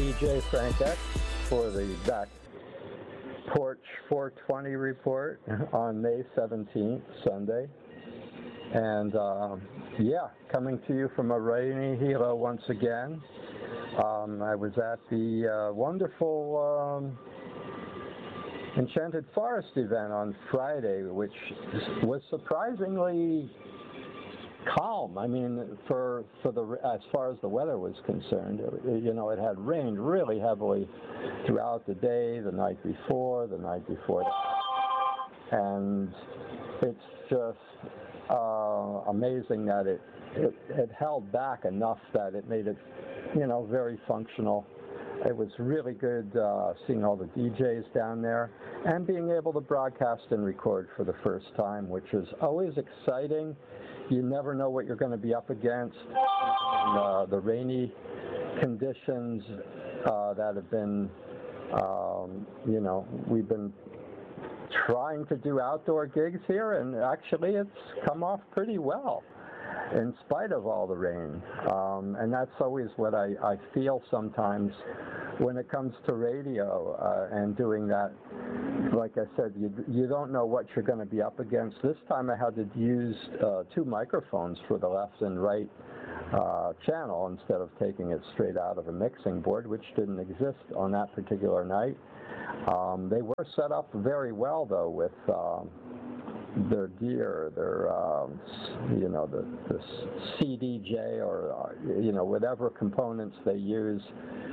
DJ Frank X for the Back Porch 420 report on May 17th, Sunday. And coming to you from a rainy Hilo once again. I was at the wonderful Enchanted Forest event on Friday, which was surprisingly calm. I mean, for the as far as the weather was concerned, it had rained really heavily throughout the day, the night before, and it's just amazing that it held back enough that it made it, very functional. It was really good seeing all the DJs down there and being able to broadcast and record for the first time, which is always exciting. You never know what you're going to be up against. The rainy conditions that have been, we've been trying to do outdoor gigs here, and actually it's come off pretty well in spite of all the rain. And that's always what I feel sometimes when it comes to radio and doing that. Like I said, you don't know what you're going to be up against. This time I had to use two microphones for the left and right channel instead of taking it straight out of a mixing board, which didn't exist on that particular night. They were set up very well, though, with their gear, their the CDJ or whatever components they use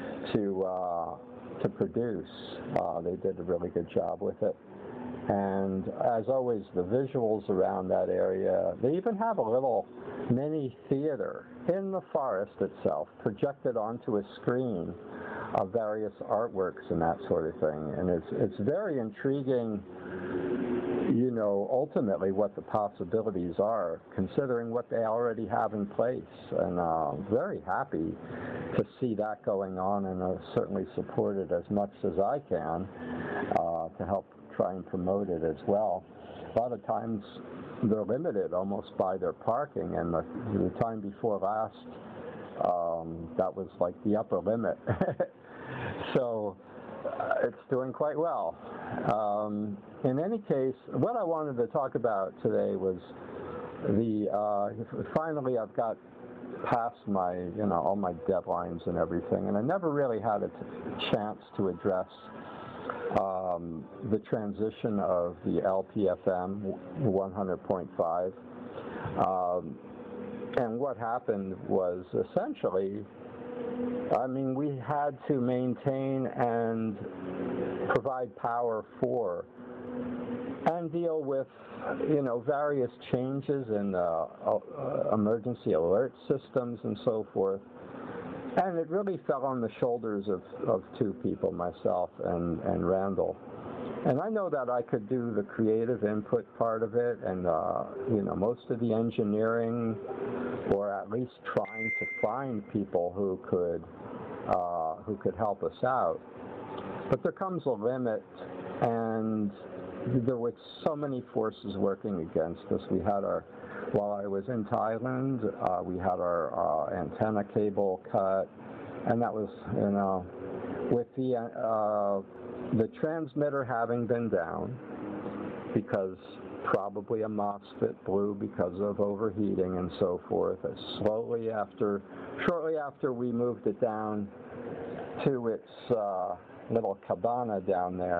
to produce. They did a really good job with it. And as always, the visuals around that area, they even have a little mini theater in the forest itself, projected onto a screen of various artworks and that sort of thing. And it's very intriguing, ultimately what the possibilities are, considering what they already have in place. And very happy to see that going on, and certainly support it as much as I can to help try and promote it as well. A lot of times they're limited almost by their parking, and the time before last, that was like the upper limit. So it's doing quite well. In any case, what I wanted to talk about today was finally I've got past my, all my deadlines and everything, and I never really had a chance to address the transition of the LPFM 100.5. And what happened was essentially, we had to maintain and provide power for and deal with, various changes in emergency alert systems and so forth. And it really fell on the shoulders of two people, myself and Randall. And I know that I could do the creative input part of it and, most of the engineering, or at least trying to find people who could help us out. But there comes a limit, and there were so many forces working against us. While I was in Thailand, we had our antenna cable cut, and that was, with the transmitter having been down because probably a MOSFET blew because of overheating and so forth. Shortly after we moved it down to its little cabana down there,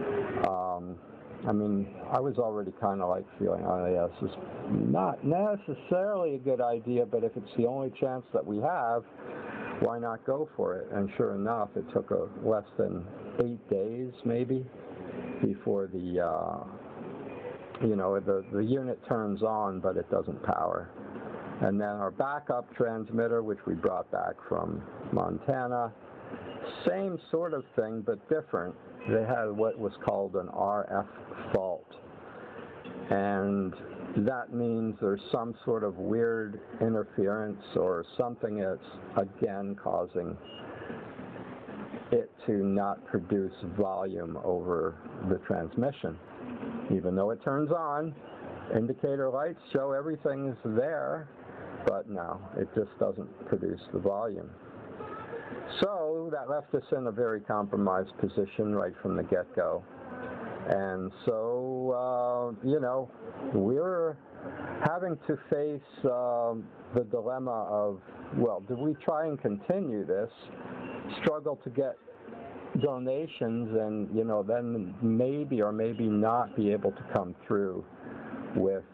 I was already kind of like feeling, this is not necessarily a good idea, but if it's the only chance that we have, why not go for it? And sure enough, it took less than 8 days, maybe, before the unit turns on, but it doesn't power. And then our backup transmitter, which we brought back from Montana, same sort of thing, but different. They had what was called an RF fault. And that means there's some sort of weird interference or something that's, again, causing it to not produce volume over the transmission. Even though it turns on, indicator lights show everything's there, but no, it just doesn't produce the volume. So that left us in a very compromised position right from the get-go. And so, we're having to face the dilemma of, well, do we try and continue this, struggle to get donations, and, then maybe or maybe not be able to come through with,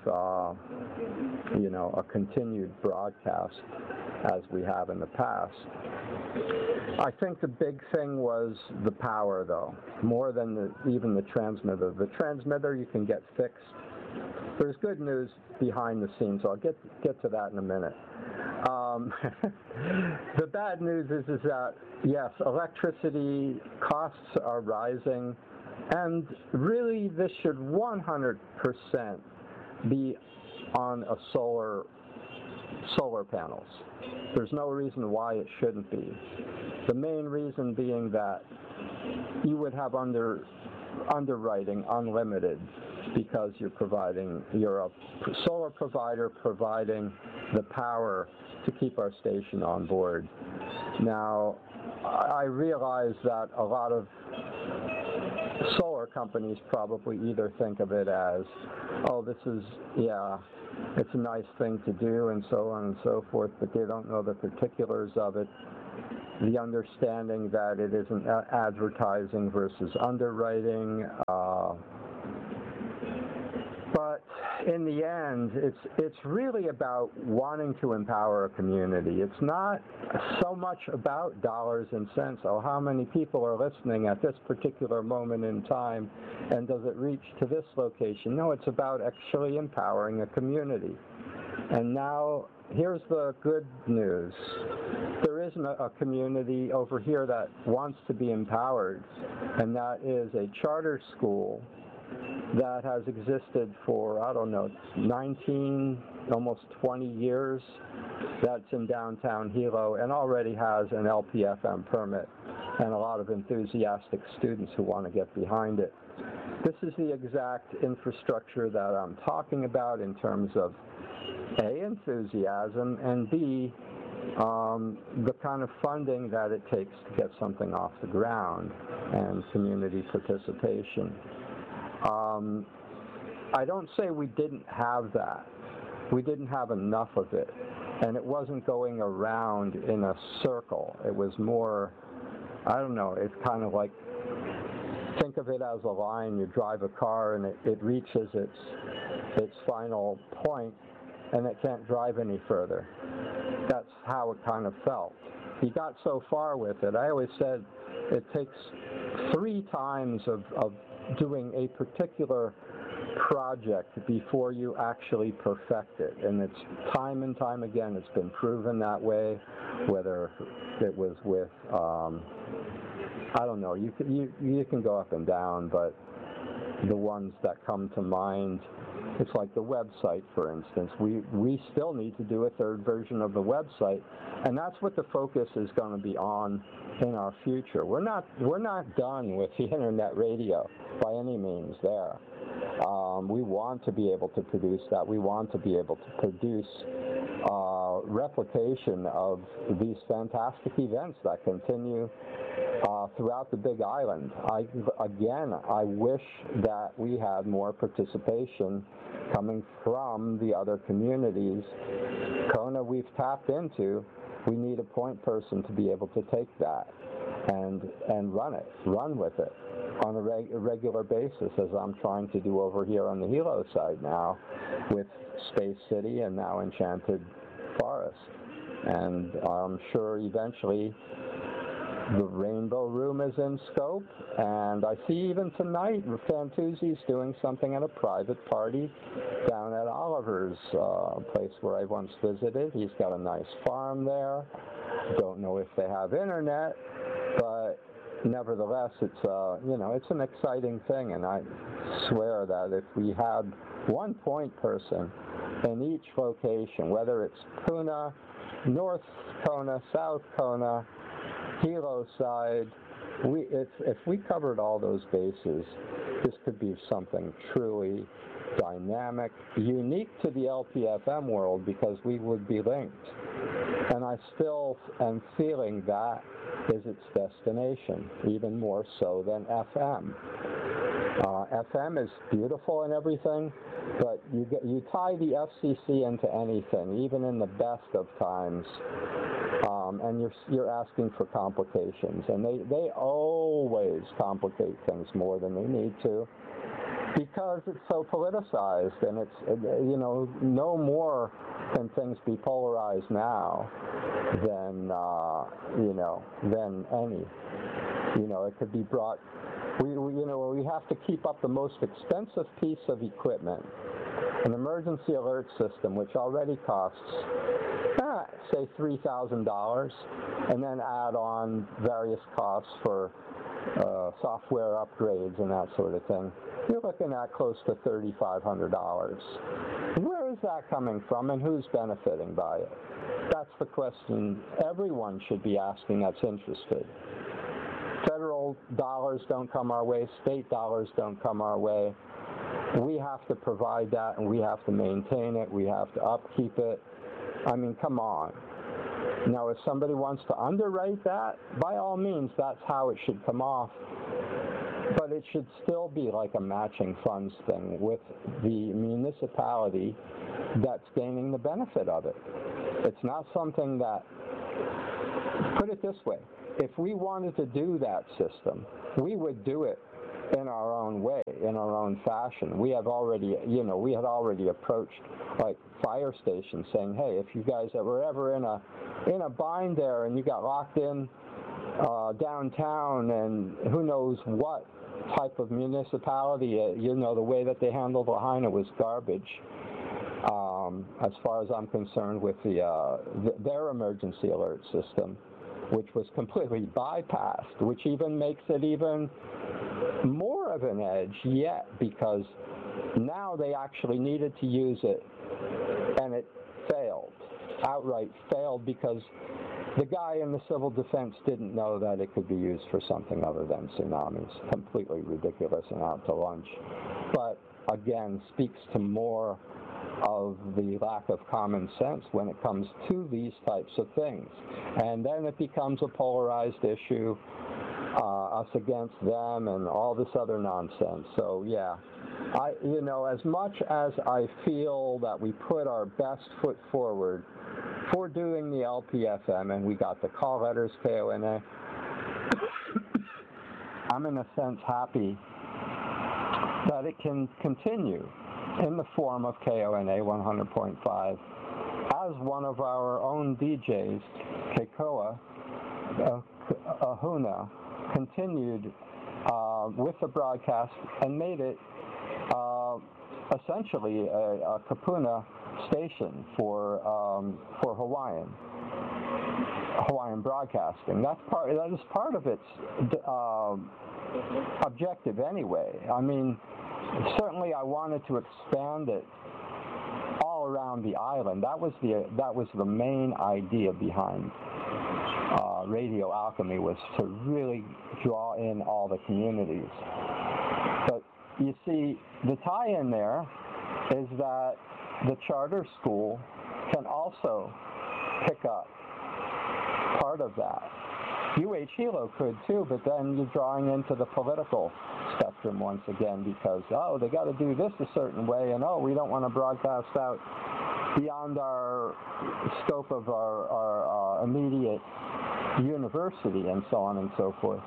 a continued broadcast as we have in the past. I think the big thing was the power, though, more than even the transmitter. The transmitter you can get fixed. There's good news behind the scenes, so I'll get to that in a minute. The bad news is that, yes, electricity costs are rising, and really this should 100% be on a solar panels. There's no reason why it shouldn't be. The main reason being that you would have underwriting unlimited, because you're a solar provider providing the power to keep our station on board. Now, I realize that a lot of solar companies probably either think of it as, oh, it's a nice thing to do and so on and so forth, but they don't know the particulars of it. The understanding that it isn't advertising versus underwriting. But in the end, it's really about wanting to empower a community. It's not so much about dollars and cents. Oh, how many people are listening at this particular moment in time, and does it reach to this location? No, it's about actually empowering a community. And now, here's the good news. There is a community over here that wants to be empowered, and that is a charter school that has existed for, 19, almost 20 years. That's in downtown Hilo and already has an LPFM permit and a lot of enthusiastic students who want to get behind it. This is the exact infrastructure that I'm talking about in terms of A, enthusiasm, and B, the kind of funding that it takes to get something off the ground and community participation. I don't say we didn't have that. We didn't have enough of it, and it wasn't going around in a circle. It was more, it's kind of like, think of it as a line. You drive a car and it reaches its final point, and it can't drive any further. That's how it kind of felt. He got so far with it. I always said it takes 3 times of doing a particular project before you actually perfect it, and it's time and time again it's been proven that way, whether it was with you can go up and down, but the ones that come to mind, it's like the website, for instance. We still need to do a 3rd version of the website, and that's what the focus is going to be on in our future. We're not done with the internet radio by any means there. We want to be able to produce that. We want to be able to produce replication of these fantastic events that continue throughout the Big Island. I wish that we had more participation coming from the other communities. Kona we've tapped into. We need a point person to be able to take that and run with it on a regular basis, as I'm trying to do over here on the Hilo side now with Space City and now Enchanted Forest. And I'm sure eventually the Rainbow Room is in scope, and I see even tonight Fantuzzi's doing something at a private party down at Oliver's place where I once visited. He's got a nice farm there. Don't know if they have internet, but nevertheless, it's an exciting thing, and I swear that if we had one point person in each location, whether it's Puna, North Kona, South Kona, Hilo side, if we covered all those bases, this could be something truly dynamic, unique to the LPFM world because we would be linked. And I still am feeling that is its destination, even more so than FM. FM is beautiful and everything, but you tie the FCC into anything, even in the best of times, and you're asking for complications, and they always complicate things more than they need to, because it's so politicized, and it's no more can things be polarized now than than any. It could be brought. We have to keep up the most expensive piece of equipment, an emergency alert system, which already costs, say, $3,000, and then add on various costs for software upgrades and that sort of thing. You're looking at close to $3,500. Where is that coming from, and who's benefiting by it? That's the question everyone should be asking that's interested. Federal dollars don't come our way, state dollars don't come our way. We have to provide that, and we have to maintain it, we have to upkeep it. I mean, come on. Now, if somebody wants to underwrite that, by all means, that's how it should come off. But it should still be like a matching funds thing with the municipality that's gaining the benefit of it. It's not something that, put it this way, if we wanted to do that system, we would do it in our own way, in our own fashion. We have already, we had already approached like fire stations saying, hey, if you guys were ever in a bind there and you got locked in downtown and who knows what type of municipality, the way that they handled Lahaina was garbage. As far as I'm concerned with their emergency alert system, which was completely bypassed, which even makes it even more of an edge yet, because now they actually needed to use it, and it failed, outright failed, because the guy in the civil defense didn't know that it could be used for something other than tsunamis. Completely ridiculous and out to lunch. But again, speaks to more of the lack of common sense when it comes to these types of things. And then it becomes a polarized issue, us against them and all this other nonsense. So yeah, as much as I feel that we put our best foot forward for doing the LPFM, and we got the call letters, KONA, I'm in a sense happy that it can continue in the form of KONA 100.5 as one of our own DJs, Keikoa Ahuna, continued with the broadcast and made it essentially a kapuna station for Hawaiian broadcasting. That is part of its objective anyway. I mean, certainly I wanted to expand it all around the island. That was the main idea behind Radio Alchemy, was to really draw in all the communities. But you see, the tie-in there is that the charter school can also pick up part of that. UH Hilo could too, but then you're drawing into the political spectrum once again, because, they got to do this a certain way, and, we don't want to broadcast out beyond our scope of our immediate university, and so on and so forth.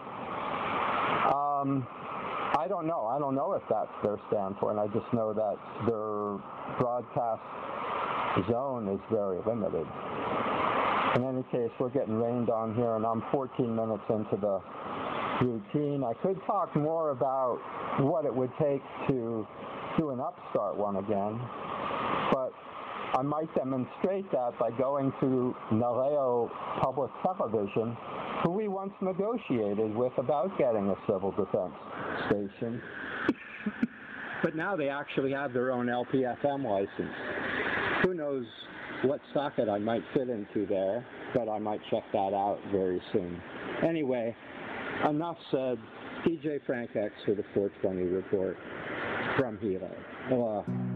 I don't know. I don't know if that's their standpoint. I just know that their broadcast zone is very limited. In any case, we're getting rained on here, and I'm 14 minutes into the routine. I could talk more about what it would take to do an upstart one again, but I might demonstrate that by going to Naleo Public Television, who we once negotiated with about getting a civil defense station. But now they actually have their own LPFM license. Who knows what socket I might fit into there, but I might check that out very soon. Anyway, enough said. DJ Frank X for the 420 report from Hilo. Olá.